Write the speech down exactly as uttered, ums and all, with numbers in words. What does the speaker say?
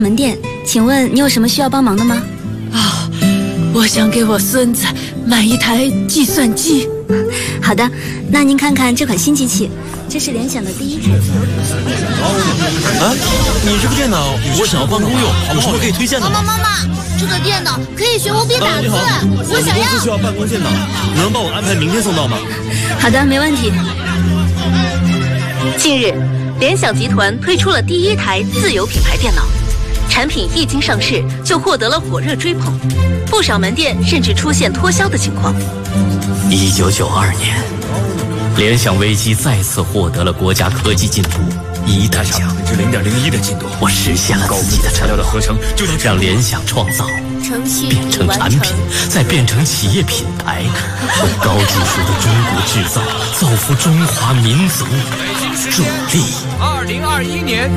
门店，请问你有什么需要帮忙的吗？ 啊，我想给我孙子买一台计算机。 好的，那您看看这款新机器，这是联想的第一台自由品牌。 啊，你这个电脑我想要办公用，有什么可以推荐的吗？ 妈妈妈妈，这个电脑可以学五笔打字， 啊、 我想要。 公司需要办公电脑，能帮我安排明天送到吗？ 好的，没问题。 近日，联想集团推出了第一台自有品牌电脑。产品一经上市就获得了火热追捧，不少门店甚至出现脱销的情况。 一九九二年，联想微机再次获得了国家科技进步一等奖， 百分之零点零一的进度， 我实现了自己的承诺， 的合成就能让联想创造变成产品，再变成企业品牌，为高技术的中国制造造福中华民族助力。 二零二一年。